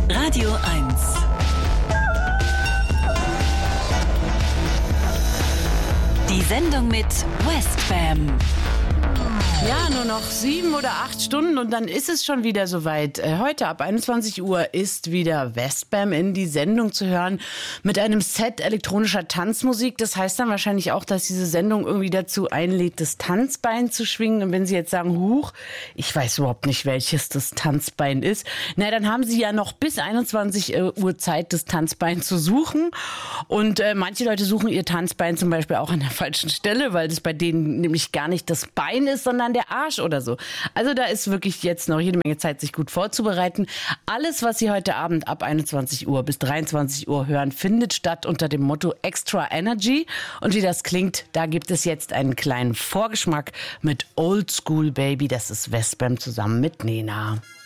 Radio 1. Die Sendung mit Westbam. Ja, nur noch 7 oder 8 Stunden und dann ist es schon wieder soweit. Heute ab 21 Uhr ist wieder Westbam in die Sendung zu hören mit einem Set elektronischer Tanzmusik. Das heißt dann wahrscheinlich auch, dass diese Sendung irgendwie dazu einlädt, das Tanzbein zu schwingen. Und wenn Sie jetzt sagen, huch, ich weiß überhaupt nicht, welches das Tanzbein ist, na, dann haben Sie ja noch bis 21 Uhr Zeit, das Tanzbein zu suchen. Und manche Leute suchen ihr Tanzbein zum Beispiel auch an der falschen Stelle, weil das bei denen nämlich gar nicht das Bein ist, sondern der Arsch oder so. Also da ist wirklich jetzt noch jede Menge Zeit, sich gut vorzubereiten. Alles, was Sie heute Abend ab 21 Uhr bis 23 Uhr hören, findet statt unter dem Motto Extra Energy. Und wie das klingt, da gibt es jetzt einen kleinen Vorgeschmack mit Old School Baby. Das ist Westbam zusammen mit Nena.